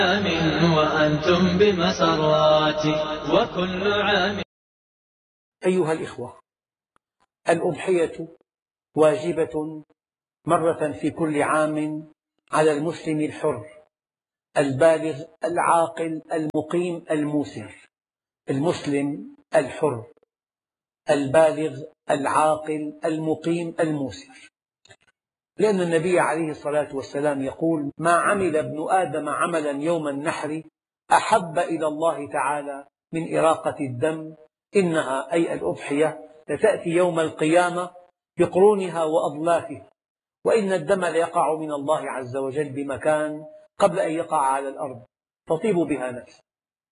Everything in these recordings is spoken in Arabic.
وأنتم بمسرات وكل عام. أيها الإخوة، الأضحية واجبة مرة في كل عام على المسلم الحر البالغ العاقل المقيم الموسر. المسلم الحر البالغ العاقل المقيم الموسر، لأن النبي عليه الصلاة والسلام يقول: ما عمل ابن آدم عملا يوم النحر أحب إلى الله تعالى من إراقة الدم، إنها أي الأضحية لتأتي يوم القيامة بقرونها وأضلافها، وإن الدم ليقع من الله عز وجل بمكان قبل أن يقع على الأرض تطيب بها نفسه.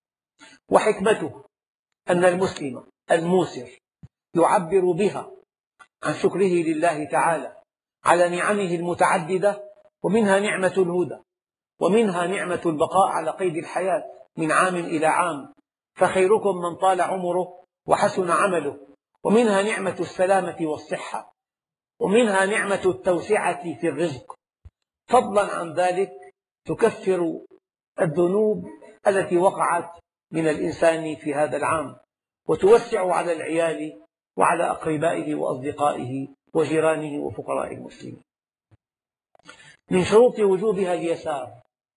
وحكمته أن المسلم الموسر يعبر بها عن شكره لله تعالى على نعمه المتعددة، ومنها نعمة الهدى، ومنها نعمة البقاء على قيد الحياة من عام إلى عام، فخيركم من طال عمره وحسن عمله، ومنها نعمة السلامة والصحة، ومنها نعمة التوسعة في الرزق، فضلا عن ذلك تكفر الذنوب التي وقعت من الإنسان في هذا العام، وتوسع على العيال وعلى أقربائه وأصدقائه وجيرانه وفقراء المسلمين. من شروط وجوبها اليسار.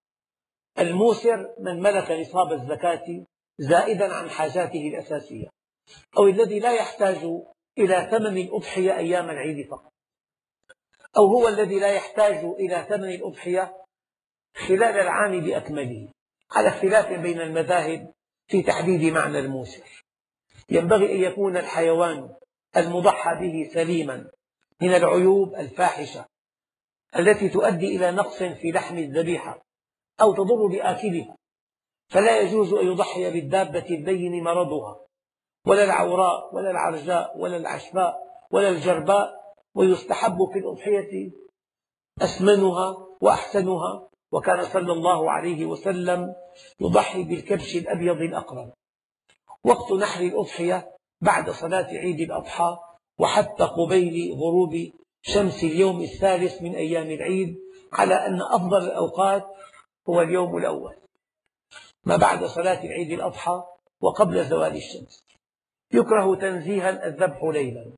الموسر من ملك نصاب الزكاة زائدا عن حاجاته الأساسية، أو الذي لا يحتاج إلى ثمن الأضحية أيام العيد فقط، أو هو الذي لا يحتاج إلى ثمن الأضحية خلال العام بأكمله، على اختلاف بين المذاهب في تحديد معنى الموسر. ينبغي أن يكون الحيوان المضحى به سليما من العيوب الفاحشة التي تؤدي إلى نقص في لحم الذبيحة أو تضر بآكلها، فلا يجوز أن يضحي بالدابة البين مرضها، ولا العوراء، ولا العرجاء، ولا العشباء، ولا الجرباء، ويستحب في الأضحية أسمنها وأحسنها، وكان صلى الله عليه وسلم يضحي بالكبش الأبيض الأقرن. وقت نحر الأضحية بعد صلاة عيد الأضحى وحتى قبيل غروب شمس اليوم الثالث من أيام العيد، على أن أفضل الأوقات هو اليوم الأول ما بعد صلاة العيد الأضحى وقبل زوال الشمس. يكره تنزيها الذبح ليلا،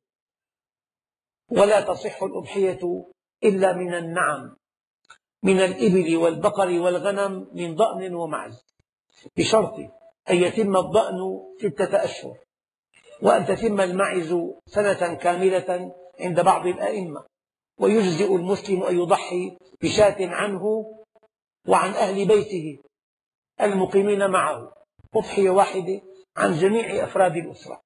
ولا تصح الأضحية إلا من النعم، من الإبل والبقر والغنم، من ضأن ومعز، بشرط أن يتم الضأن 6 أشهر، وأن تتم المعز سنة كاملة عند بعض الأئمة. ويجزئ المسلم أن يضحي بشاة عنه وعن أهل بيته المقيمين معه، أضحية واحدة عن جميع أفراد الأسرة.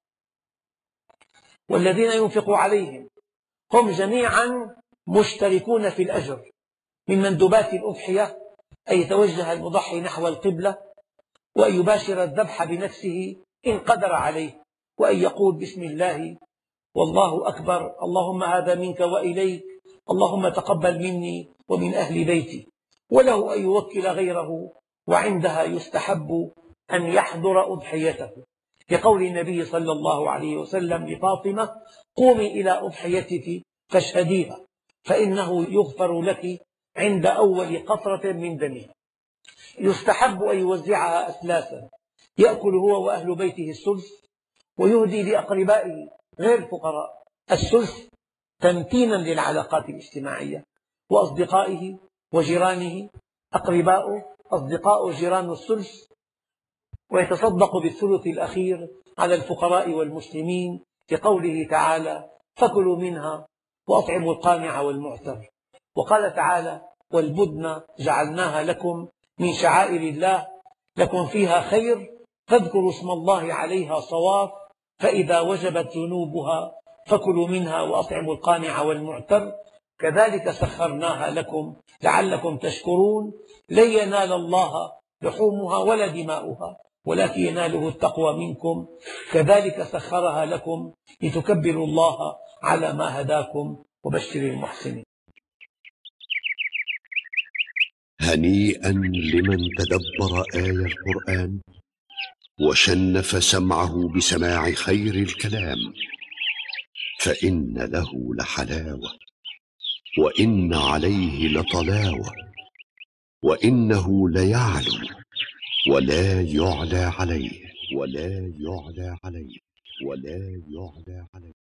والذين ينفق عليهم هم جميعا مشتركون في الأجر. من مندوبات الأضحية أن يتوجه المضحي نحو القبلة، وأن يباشر الذبح بنفسه إن قدر عليه، وأن يقول: بسم الله والله أكبر، اللهم هذا منك وإليك، اللهم تقبل مني ومن أهل بيتي. وله أن يوكل غيره، وعندها يستحب أن يحضر أضحيته، لقول النبي صلى الله عليه وسلم لفاطمة: قومي إلى أضحيتك فاشهديها، فإنه يغفر لك عند أول قطرة من دمها. يستحب أن يوزعها أثلاثا، يأكل هو وأهل بيته الثلث، ويهدي لأقربائه غير الفقراء الثلث تمكينا للعلاقات الاجتماعية، وأصدقائه وجيرانه، أقرباؤه أصدقاء جيران الثلث، ويتصدق بالثلث الأخير على الفقراء والمسلمين، لقوله تعالى: فكلوا منها وأطعموا القانع والمعتر. وقال تعالى: والبدن جعلناها لكم من شعائر الله لكم فيها خير فاذكروا اسم الله عليها صواف، فإذا وجبت جنوبها فكلوا منها وأطعموا القانع والمعتر، كذلك سخرناها لكم لعلكم تشكرون، لن ينال الله لحومها ولا دماؤها ولكن يناله التقوى منكم، كذلك سخرها لكم لتكبروا الله على ما هداكم وبشر المحسنين. هنيئا لمن تدبر آي القرآن وشنف سمعه بسماع خير الكلام، فإن له لحلاوة، وإن عليه لطلاوة، وإنه ليعلو ولا يعلى عليه ولا يعلى عليه ولا يعلى عليه.